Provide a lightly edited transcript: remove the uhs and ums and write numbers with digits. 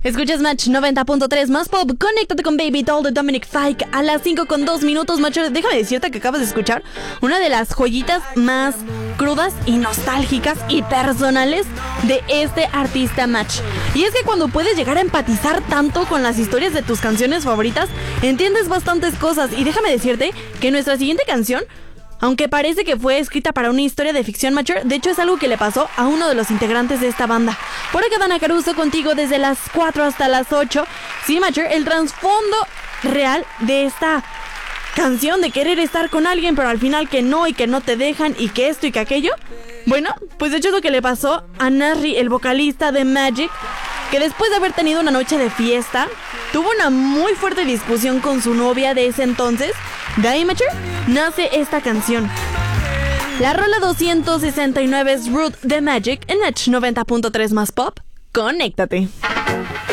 Escuchas Match 90.3 más pop. Conéctate con Baby Doll de Dominic Fike a las 5:02 Match. Déjame decirte que acabas de escuchar una de las joyitas más crudas y nostálgicas y personales de este artista Match. Y es que cuando puedes llegar a empatizar tanto con las historias de tus canciones favoritas, entiendes bastantes cosas. Y déjame decirte que nuestra siguiente canción, aunque parece que fue escrita para una historia de ficción, Matcher, de hecho es algo que le pasó a uno de los integrantes de esta banda. Por acá Dana Caruso contigo desde las 4 hasta las 8. Sí, Matcher, el trasfondo real de esta canción de querer estar con alguien, pero al final que no, y que no te dejan, y que esto y que aquello. Bueno, pues de hecho es lo que le pasó a Nasri, el vocalista de Magic, que después de haber tenido una noche de fiesta, tuvo una muy fuerte discusión con su novia de ese entonces. De ahí, Matcher, nace esta canción. La rola 269 es Root de Magic en Match 90.3 más pop. Conéctate.